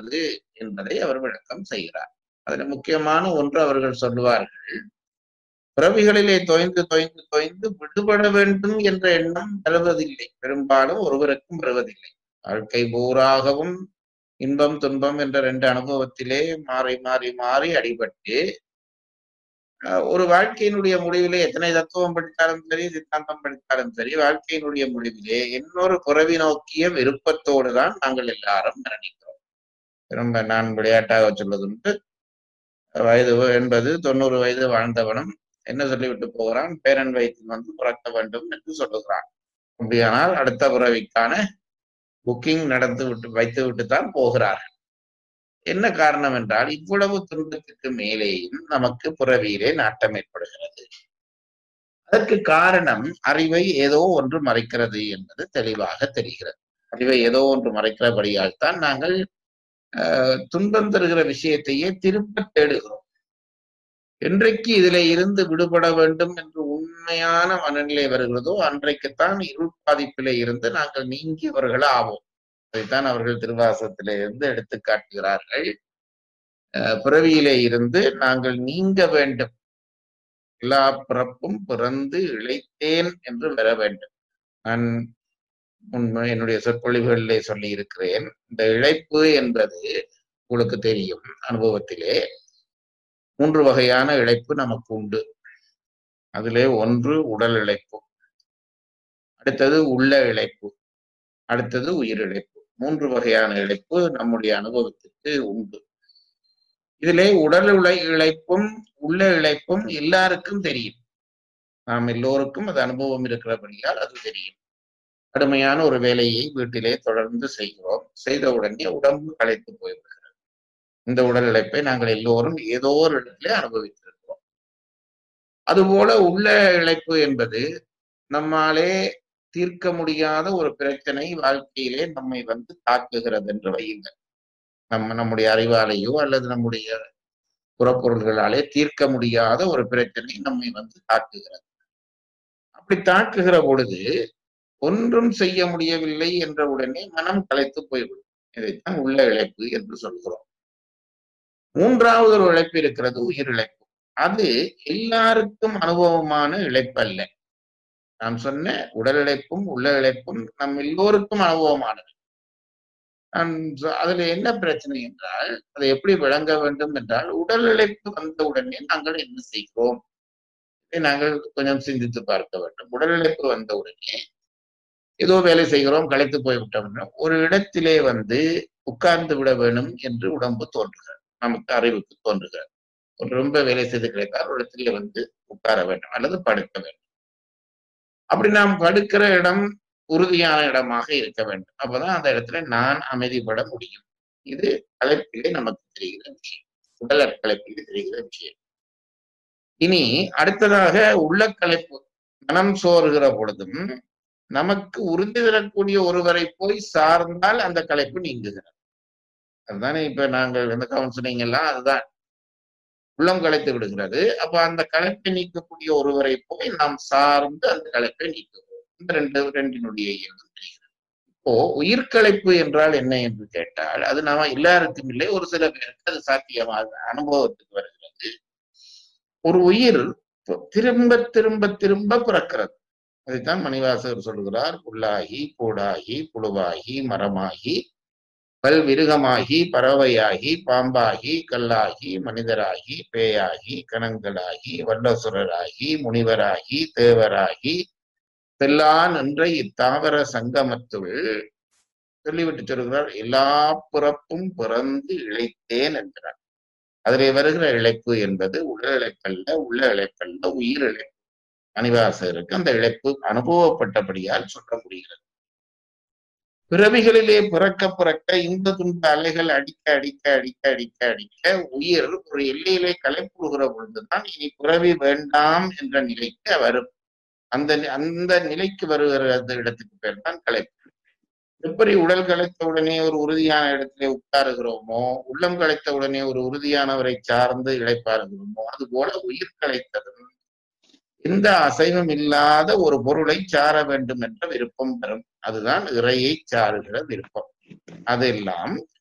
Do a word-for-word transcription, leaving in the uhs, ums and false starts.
வருகிறது என்பதை அவர் விளக்கம் செய்கிறார். அதில் முக்கியமான ஒன்று அவர்கள் சொல்லுவார்கள், பிறவிகளிலே தொய்ந்து தொய்ந்து தொய்ந்து விடுபட வேண்டும் என்ற எண்ணம் வருவதில்லை, பெரும்பாலும் ஒருவருக்கும் வருவதில்லை. வாழ்க்கை பூராகவும் இன்பம் துன்பம் என்ற ரெண்டு அனுபவத்திலே மாறி மாறி மாறி அடிபட்டு ஒரு வாழ்க்கையினுடைய முடிவிலே எத்தனை தத்துவம் படித்தாலும் சரி, சித்தாந்தம் படித்தாலும் சரி, வாழ்க்கையினுடைய முடிவிலே இன்னொரு பிறவி நோக்கிய விருப்பத்தோடு தான் நாங்கள் எல்லாரும் மரணிக்கிறோம். ரொம்ப நான் விளையாட்டாக சொல்வதுண்டு, வயது எண்பது தொண்ணூறு வயது வாழ்ந்தவனும் என்ன சொல்லிவிட்டு போகிறான், பேரன் வயிற்றில் வந்து பிறக்க வேண்டும் என்று சொல்லுகிறான். அப்படியானால் அடுத்த பிறவிக்கான புக்கிங் நடந்து விட்டு வைத்து விட்டு தான் போகிறார்கள். என்ன காரணம் என்றால், இவ்வளவு துன்பத்துக்கு மேலேயும் நமக்கு பிறவியிலே நாட்டம் ஏற்படுகிறது. அதற்கு காரணம் அறிவை ஏதோ ஒன்று மறைக்கிறது என்பது தெளிவாக தெரிகிறது. அறிவை ஏதோ ஒன்று மறைக்கிறபடியால் தான் நாங்கள் அஹ் துன்பம் தருகிற விஷயத்தையே திரும்ப தேடுகிறோம். என்றைக்கு இதிலே இருந்து விடுபட வேண்டும் என்று உண்மையான மனநிலை வருகிறதோ அன்றைக்குத்தான் இருள் பாதிப்பிலே இருந்து நாங்கள் நீங்கியவர்கள் ஆவோம். அதைத்தான் அவர்கள் திருவாசகத்திலே இருந்து எடுத்து காட்டுகிறார்கள். அஹ் பிறவியிலே இருந்து நாங்கள் நீங்க வேண்டும், எல்லா பிறப்பும் பிறந்து இழைத்தேன் என்று வர வேண்டும். நான் உண்மை என்னுடைய சொற்பொழிவுகளிலே சொல்லி இருக்கிறேன், இந்த இழைப்பு என்பது உங்களுக்கு தெரியும், அனுபவத்திலே மூன்று வகையான இழைப்பு நமக்கு உண்டு. அதிலே ஒன்று உடல் இழைப்பு, அடுத்தது உள்ள இழைப்பு, அடுத்தது உயிர் இழைப்பு. மூன்று வகையான இழைப்பு நம்முடைய அனுபவத்துக்கு உண்டு. இதிலே உடல் உழை இழைப்பும் உள்ள இழைப்பும் எல்லாருக்கும் தெரியும். நாம் எல்லோருக்கும் அது அனுபவம் இருக்கிறபடியால் அது தெரியும். கடுமையான ஒரு வேலையை வீட்டிலே தொடர்ந்து செய்கிறோம், செய்த உடனே உடம்பு களைத்து போய்விடுகிறது. இந்த உடல் இழைப்பை நாங்கள் எல்லோரும் ஏதோ ஒரு இடத்திலே அனுபவித்திருக்கிறோம். அதுபோல உள்ள இழைப்பு என்பது நம்மாலே தீர்க்க முடியாத ஒரு பிரச்சனை வாழ்க்கையிலே நம்மை வந்து தாக்குகிறது என்று வையுங்கள். நம்ம நம்முடைய அறிவாலேயோ அல்லது நம்முடைய புறப்பொருள்களாலே தீர்க்க முடியாத ஒரு பிரச்சனை நம்மை வந்து தாக்குகிறது. அப்படி தாக்குகிற பொழுது ஒன்றும் செய்ய முடியவில்லை என்ற உடனே மனம் களைத்து போய்விடும். இதைத்தான் உள்ள இழைப்பு என்று சொல்கிறோம். மூன்றாவது ஒரு இழைப்பு இருக்கிறது, உயிர் இழைப்பு. அது எல்லாருக்கும் அனுபவமான இழைப்பு அல்ல. நான் சொன்ன உடல் இழைப்பும் உள்ள இழைப்பும் நம் எல்லோருக்கும் அனுபவமானது. அதுல என்ன பிரச்சனை என்றால், அதை எப்படி விளங்க வேண்டும் என்றால், உடல் இழைப்பு வந்த உடனே நாங்கள் என்ன செய்கிறோம், நாங்கள் கொஞ்சம் சிந்தித்து பார்க்க வேண்டும். உடல் இழைப்பு வந்த உடனே ஏதோ வேலை செய்கிறோம், களைத்து போய்விட்டோம், ஒரு இடத்திலே வந்து உட்கார்ந்து விட வேணும் என்று உடம்பு தோன்றுகிறது, நமக்கு அறிவுக்கு தோன்றுகிறது. ஒரு ரொம்ப வேலை செய்து கிடைத்தால் ஒரு இடத்திலே வந்து உட்கார வேண்டும் அல்லது படுக்க வேண்டும். அப்படி நாம் படுக்கிற இடம் உறுதியான இடமாக இருக்க வேண்டும். அப்பதான் அந்த இடத்துல நான் அமைதிப்பட முடியும். இது களைப்பிலே நமக்கு தெரிகிற விஷயம், உடல் களைப்பிலே தெரிகிற விஷயம். இனி அடுத்ததாக உள்ள களைப்பு, மனம் சோறுகிற பொழுதும் நமக்கு உறுதி தரக்கூடிய ஒருவரை போய் சார்ந்தால் அந்த களைப்பு நீங்குகிறது. அதுதானே இப்ப நாங்கள் இந்த கவுன்சிலிங் எல்லாம் அதுதான், உள்ளம் களைத்து விடுகிறது. அப்ப அந்த களைப்பை நீக்கக்கூடிய ஒருவரை போய் நாம் சார்ந்து அந்த களைப்பை நீக்குவோம். இந்த ரெண்டு ரெண்டினுடைய இயல்பு தெரிகிறது. இப்போ உயிர்களைப்பு என்றால் என்ன என்று கேட்டால், அது நாம எல்லாருக்கும் இல்லை, ஒரு சில பேருக்கு அது சாத்தியமாக அனுபவத்துக்கு வருகிறது. ஒரு உயிர் திரும்ப திரும்ப திரும்ப பிறக்கிறது. அதைத்தான் மணிவாசகர் சொல்கிறார், புல்லாகி பூடாகி புழுவாகி மரமாகி பல் விருகமாகி பறவையாகி பாம்பாகி கல்லாகி மனிதராகி பேயாகி கணங்களாகி வல்லசுரராகி முனிவராகி தேவராகி செல்லான் என்ற இத்தாவர சங்கமத்துள் சொல்லிவிட்டு சொல்கிறார், எல்லா பிறப்பும் பிறந்து இழைத்தேன் என்கிறார். அதிலே வருகிற இழைப்பு என்பது உடல் இழைப்பல்ல, உள்ள இழைப்பல்ல, உயிர் இழைப்பு. மணிவாசகருக்கு அந்த இழைப்பு அனுபவப்பட்டபடியால் சொல்ல முடிகிறது. பிறவிகளிலே பிறக்க பிறக்க இந்த துன்ப அலைகள் அடிக்க அடிக்க அடிக்க அடிக்க அடிக்க உயிர் ஒரு எல்லையிலே களைப்புறுகிற பொழுதுதான் இனி பிறவி வேண்டாம் என்ற நிலைக்கு வரும். அந்த அந்த நிலைக்கு வருகிற இடத்துக்கு பேர் தான் களைப்பு. எப்படி உடல் களைத்த உடனே ஒரு உறுதியான இடத்திலே உட்காருகிறோமோ, உள்ளம் களைத்த உடனே ஒரு உறுதியானவரை சார்ந்து இழைப்பாருகிறோமோ, அது போல உயிர் களைத்ததும் எந்த அசைவம் இல்லாத ஒரு பொருளை சார வேண்டும் என்ற விருப்பம் வரும். அதுதான் இறையை சாருகிற விருப்பம். அதெல்லாம்